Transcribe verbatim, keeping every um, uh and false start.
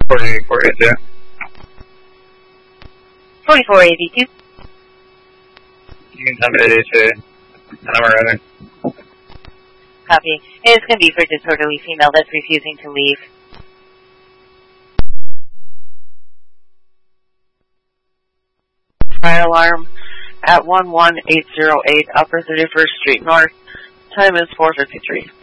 forty-four eighty-two. forty-four eighty-two. You can tell me the eighty-two. And I'm ready. Copy. It's going to be for disorderly female that's refusing to leave. Fire alarm at one one eight zero eight Upper thirty-first Street North. Time is four fifty-three.